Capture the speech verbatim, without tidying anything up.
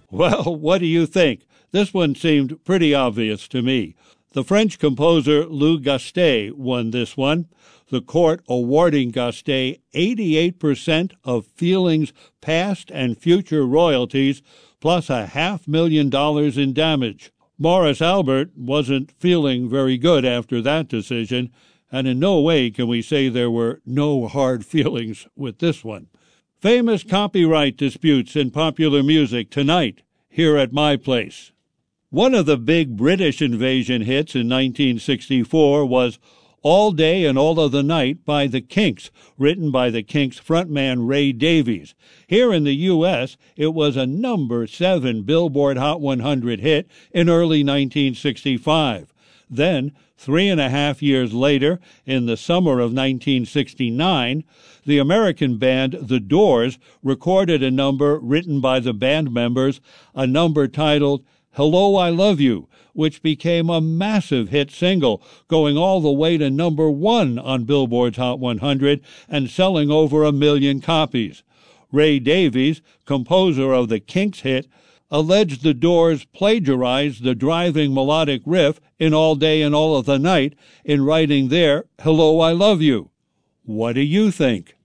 Well, what do you think? This one seemed pretty obvious to me. The French composer Lou Gastet won this one, the court awarding Gastet eighty-eight percent of Feeling's past and future royalties, plus a half million dollars in damage. Maurice Albert wasn't feeling very good after that decision, and in no way can we say there were no hard feelings with this one. Famous copyright disputes in popular music tonight, here at my place. One of the big British invasion hits in nineteen sixty-four was All Day and All of the Night by the Kinks, written by the Kinks frontman Ray Davies. Here in the U S, it was a number seven Billboard Hot one hundred hit in early nineteen sixty-five. Then, three and a half years later, in the summer of nineteen sixty-nine, the American band The Doors recorded a number written by the band members, a number titled Hello, I Love You, which became a massive hit single, going all the way to number one on Billboard's Hot one hundred and selling over a million copies. Ray Davies, composer of the Kinks hit, alleged the Doors plagiarized the driving melodic riff in All Day and All of the Night in writing their Hello, I Love You. What do you think?